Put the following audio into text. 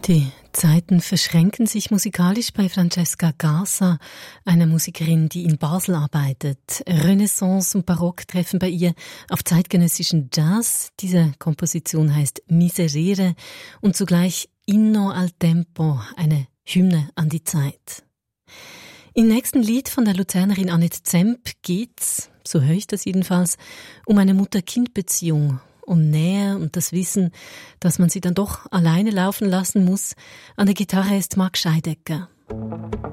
Die Zeiten verschränken sich musikalisch bei Francesca Gasa, einer Musikerin, die in Basel arbeitet. Renaissance und Barock treffen bei ihr auf zeitgenössischen Jazz. Diese Komposition heißt Miserere und zugleich Inno al Tempo, eine Hymne an die Zeit. Im nächsten Lied von der Luzernerin Annette Zemp geht's, so höre ich das jedenfalls, um eine Mutter-Kind-Beziehung, um Nähe und das Wissen, dass man sie dann doch alleine laufen lassen muss. An der Gitarre ist Marc Scheidecker.